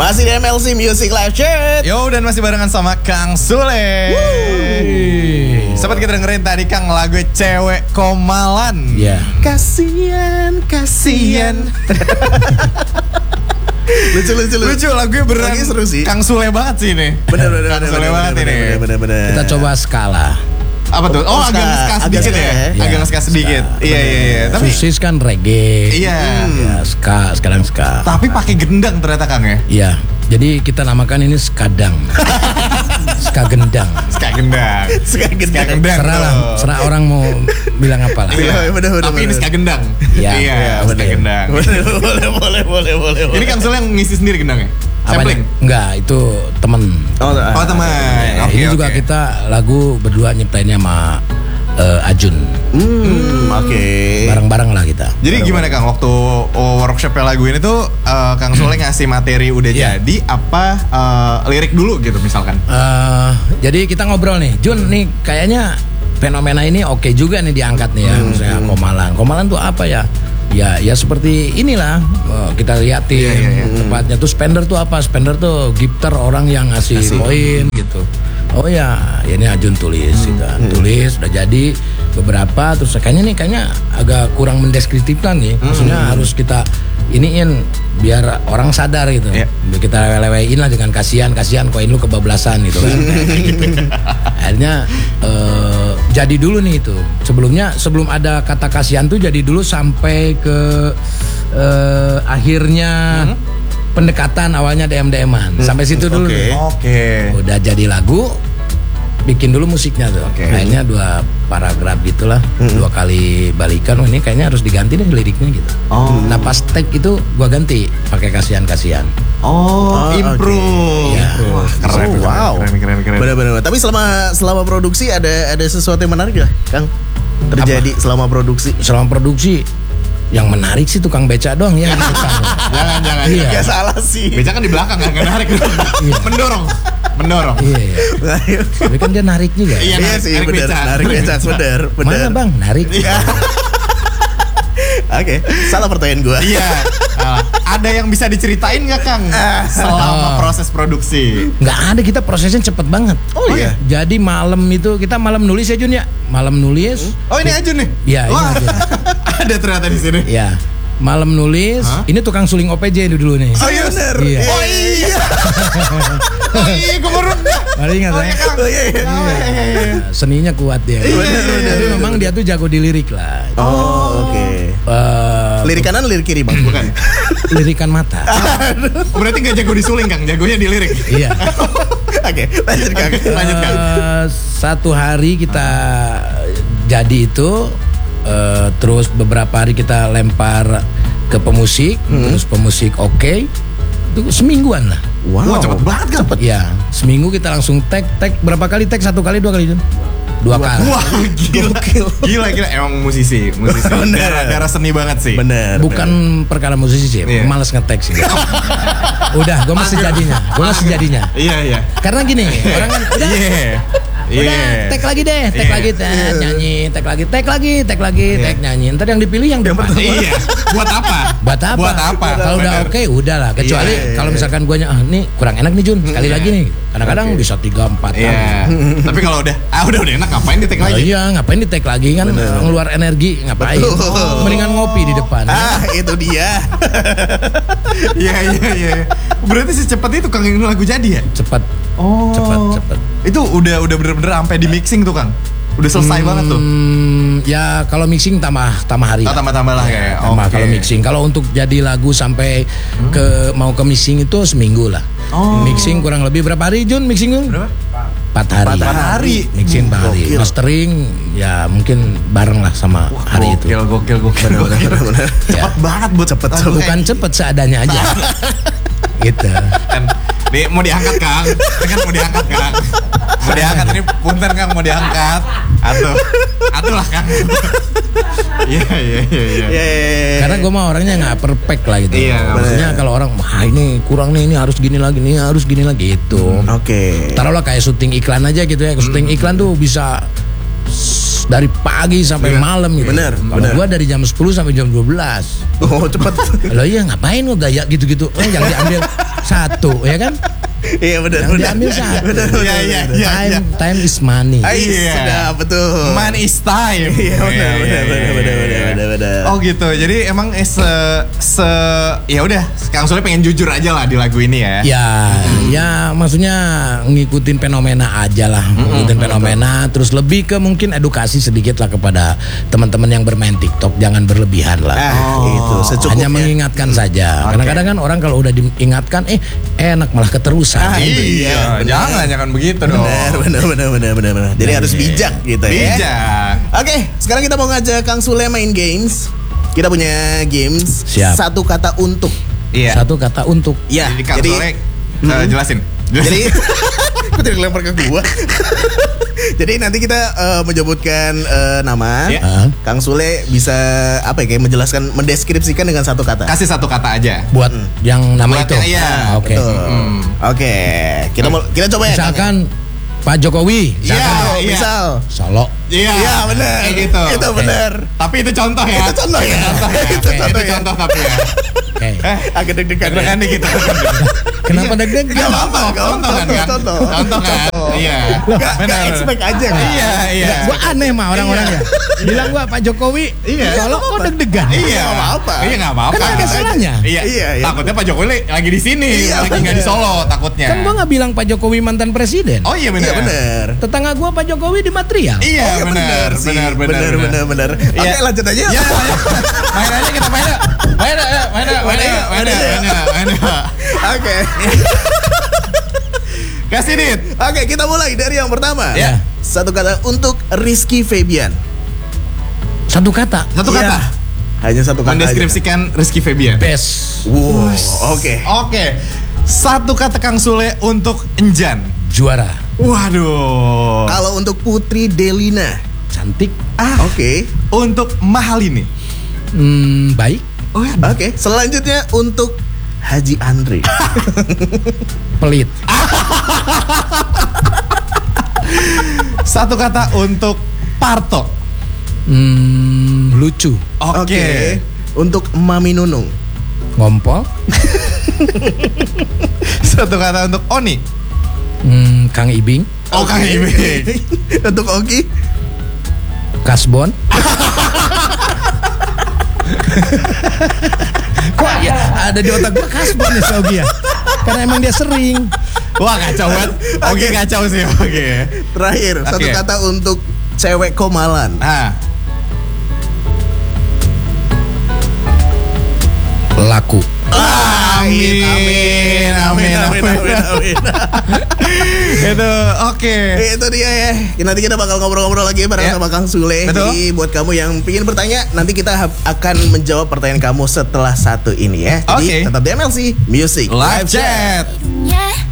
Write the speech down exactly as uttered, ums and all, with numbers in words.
Masih di M L C Music Live Chat. Yo, dan masih barengan sama Kang Sule. Sempat kita dengerin tadi Kang lagu Cewek Komalan. Ya. Kasian, kasian. lucu lucu lucu. Lucu lagunya beneran. Lagi seru sih. Kang Sule banget sih ini. Bener bener Kang bener, Sule bener, banget bener, ini. bener, bener, bener. Kita coba skala. Apa tuh? Oh, Oh, agak ska- nge-ska agak sedikit ska ya. ya. Agak Ya, nge-ska ska. sedikit. Iya iya iya. Tapi Susis kan reggae. iya. Ya, ska, sekarang ska. Tapi pakai gendang ternyata Kang ya. Iya. Jadi kita namakan ini skadang. Ska gendang. Ska gendang. Ska gendang. Ska gendang. Serah lah, tuh. serah orang mau bilang apa lah. Iya, bener, bener, tapi ini bener. ska gendang. Iya. Iya, Iya, ska bener. gendang. boleh boleh boleh boleh boleh. Ini Kang Sule yang ngisi sendiri gendangnya? Apanya? Sampling? Enggak, itu temen. Oh, Oh teman. Ya, Oke, ini juga oke. kita lagu berdua nyiptainnya sama eh, Ajun. Hmm, oke. Bareng-bareng lah kita. Jadi gimana Kang waktu oh, workshopnya lagu ini tuh eh, Kang Sule ngasih materi udah Iya. jadi apa eh, lirik dulu gitu misalkan? Eh, jadi kita ngobrol nih, Jun nih kayaknya fenomena ini oke juga nih diangkat nih ya, misalnya Komalan. Komalan tuh apa ya? Ya, ya seperti inilah eh, kita liatin Iya, iya, iya. tepatnya tuh spender tuh apa? Spender tuh gifter orang yang ngasih Ngasih. poin gitu. Oh ya, ya ini Ajun tulis gitu kan. Tulis udah jadi beberapa terus kayaknya nih kayaknya agak kurang mendeskriptifkan nih. Maksudnya harus kita iniin biar orang sadar gitu. Iya. Biar kita lewein lah dengan kasihan kasihan koin lu kebablasan gitu kan. Akhirnya eh, jadi dulu nih itu. Sebelumnya sebelum ada kata kasihan tuh jadi dulu sampai ke eh, akhirnya pendekatan awalnya D M D M-an. Sampai situ dulu. Oke. nih. Oke. Udah jadi lagu, bikin dulu musiknya tuh. Oke. Kayaknya dua paragraf gitulah, dua kali balikan. Oh, ini kayaknya harus diganti deh liriknya gitu. Oh. Nah pas take itu gua ganti pakai kasihan-kasihan. Oh, Oh, improve. Iya. Wah, keren, Oh, wow. keren, keren, keren. Bener bener. Tapi selama selama produksi ada ada sesuatu yang menarik gak, Kang? Terjadi selama produksi? Selama produksi yang menarik sih tukang beca doang ya. Jangan, jangan. Iya. Gak salah sih. Beca kan di belakang kan, nggak narik. Mendorong, mendorong. Iya, iya. Tapi kan dia narik juga. Iya, Iya narik- sih, narik bener. beca. Narik beca, bener, bener. Mana bang narik? Oke, salah pertanyaan gua. Iya. Ah, ada yang bisa diceritain nggak Kang selama Oh. proses produksi? Nggak ada, kita prosesnya cepet banget. Oh, iya? Jadi malam itu kita malam nulis ya Jun ya. Malam nulis. Oh ini Ajun nih? Iya, ini Wah, Ajun. ada ternyata di sini. Ya, malam nulis. Hah? Ini tukang suling O P J dulu nih. Oh iya bener. Iya. Oh iya. Oh iya, gue baru. Baru ingat Oh ya? iya Kang. Oh iya iya. Seninya kuat dia. Bener, bener, Tapi bener, memang dia tuh jago di lirik lah. Oh, oke. Eh, Lirik kanan, lirik kiri, Bang. Bukan. lirikan mata. Berarti nggak jago disuling Kang, jagonya di lirik. Iya. Oke, lanjut Kang. Lanjut Kang. Eh, satu hari kita jadi itu, eh, terus beberapa hari kita lempar ke pemusik, terus pemusik oke, itu semingguan lah. Wah cepet banget Kang. Ya, seminggu kita langsung tag, tag berapa kali tag? Satu kali, dua kali Jun? Dua kali. Wah gila. Gila gila emang musisi, musisi. Bener. Darah, darah seni banget sih. Bener. Bukan perkara musisi sih, Iya. males nge-tag sih. Udah, gue masih jadinya, gue masih jadinya. Iya iya. Karena gini, orang kan udah, Iya. udah, Iya. tag lagi deh, tag Iya. lagi, tag nyanyi, tag lagi, tag lagi, tag lagi, Iya. tag nyanyi. Ntar yang dipilih yang depan. Iya. Buat apa? Buat apa? Buat apa? Kalau udah Bener. oke, udah lah. Kecuali Iya, iya, kalau iya. misalkan guanya, ah nih kurang enak nih Jun, sekali Iya. lagi nih. Kadang-kadang Oke. bisa tiga, empat kali. Iya. Tapi kalau udah, ah udah udah enak ngapain di take Oh lagi? iya, ngapain di tag lagi kan Bener. ngeluar energi, ngapain? Betul. Mendingan ngopi di depan. Ah, itu dia. Iya iya iya. Berarti secepat itu Kang yang lagu jadi ya? Cepet, Oh. cepet, cepet. Itu udah udah bener-bener sampai di mixing tuh Kang. Udah selesai banget tuh. Hmm, ya kalau mixing tambah tambah hari. Oh, lah. tambah-tambah lah kayak. Tambah Oke. kalau mixing. Kalau untuk jadi lagu sampai ke mau ke mixing itu seminggu lah. Oh. Mixing kurang lebih berapa hari Jun mixing Jun? Berapa? Empat hari. Empat hari. Mixing empat hari. Gokil. Mastering ya mungkin bareng lah sama hari itu. Gokil, gokil, gokil, gokil. bener. Cepet banget buat cepet. Bukan cepet seadanya aja. Gitu. Kan, nih mau diangkat Kang. Ini kan mau diangkat Kang. Mau diangkat ini punten Kang mau diangkat. Atuh. Atuh lah Kang. Iya iya iya iya. Iya, iya, iya. Karena gue mah orangnya nggak perfect lah gitu. Iya, nggak Maksudnya kalau orang, wah ini kurang nih, ini harus gini lagi, ini harus gini lagi gitu. Oke. Taruhlah kayak syuting iklan aja gitu ya. Syuting iklan tuh bisa s- dari pagi sampai Iya. malam gitu. Bener, Kalau bener. gua dari jam sepuluh sampai jam dua belas. Oh cepet. Lo iya ngapain lo gaya gitu-gitu? Eh, yang diambil satu, ya kan? Iya benar Yang benar. diambil satu. Benar benar. Iya, iya, benar. iya. Time, time is money. Ah, Iya. Sudah betul. Man is time. Iya benar Iya, benar iya, benar iya, benar iya. benar benar benar. Oh gitu. Jadi emang eh, se se ya udah, Kang Sule pengen jujur aja lah di lagu ini ya. Ya, ya maksudnya ngikutin fenomena aja lah, ngikutin fenomena. Terus lebih ke mungkin edukasi sedikit lah kepada teman-teman yang bermain TikTok, jangan berlebihan lah. Ah, itu secukupnya. Hanya mengingatkan saja. Kadang-kadang kan orang kalau udah diingatkan, eh enak malah keterusan. Ah, Iya, Iya, benar. jangan jangan begitu dong. Benar benar benar benar benar benar. Jadi harus bijak gitu ya. Bijak. Oke, sekarang kita mau ngajak Kang Sule main games. Kita punya games Siap. satu kata untuk. Iya. Satu kata untuk. Ya, Jadi Kang jadi Sule eh, jelasin. jadi kok tidak lempar ke gua. Jadi nanti kita eh, menyebutkan eh, nama. Iya. Ah. Kang Sule bisa apa ya, kayak menjelaskan, mendeskripsikan dengan satu kata. Kasih satu kata aja. Buat yang nama Buat itu. yang iya, Ah, Oke. Betul. Hmm. Oke, kita mau kita coba ya. Kang, ya? Misalkan Pak Jokowi, Iya, Contoh, iya. misal. Solo. Iya, Iya, benar. Kayak gitu. Itu benar. Tapi itu contoh ya. Itu contoh ya. Contoh ya. Itu Oke, contoh itu ya. contoh tapi ya. Oke. Eh, Agak deg-degan. ya. Kan dikit. Kenapa deg-degan? Gak apa-apa, Contoh, contoh kan kan? contoh. Contoh kan? Contoh. Iya. Gak, gak expect aja kan? Iya, iya. Gua aneh mah orang-orang ya. Bilang gua Pak Jokowi, Iya. Solo kok deg-degan. Iya, Nggak apa-apa. Iya, nggak apa-apa. Kan ada salahnya. Iya, Iya, iya. Takutnya Pak Jokowi lagi di sini, Iya, lagi nggak di Solo takutnya. Kan gua nggak bilang Pak Jokowi mantan presiden. Oh iya benar. Iya benar. Tetangga gua Pak Jokowi di material. Iya, Oh, iya, benar, sih. benar, benar, benar, benar, benar. Oke, Iya. lanjut aja. Ya, ayo. Main aja kita main aja. Main aja, main aja, main aja, main aja, main aja, main aja. Oke. Kasih Dit. Oke, kita mulai dari yang pertama. Ya. Satu kata untuk Rizky Febian. Satu kata. Satu Iya. kata. Hanya satu kata. Mendeskripsikan Rizky Febian. Best. aja. Wow, oke. Oke. Satu kata Kang Sule untuk Enjan. Juara. Waduh. Kalau untuk Putri Delina. Cantik. Ah, Oke. untuk Mahalini. Hmm, baik. Oh ya. Oke, selanjutnya untuk Haji Andre. Pelit. Satu kata untuk Parto. Hmm, lucu. Oke. Untuk Mami Nunung. Ngompol. Satu kata untuk Oni. Hmm, Kang Ibing. Oh, Kang Ibing. Untuk Ogi. Kasbon. Kok ya ada di otak gua Kasbon nih Sogi ya. Karena emang dia sering. Wah, kacau banget. Oke, kacau sih. Oke. Terakhir, satu Oke. kata untuk cewek komalan. Ah, Laku. amin, amin, amin, amin, amin, amin. Itu oke. Itu dia ya. Nanti kita bakal ngobrol-ngobrol lagi bareng Ya. sama Kang Sule. Betul. Jadi buat kamu yang ingin bertanya, nanti kita ha- akan menjawab pertanyaan kamu setelah satu ini ya. Jadi Oke. tetap di M L C Music Live chat. Yeah.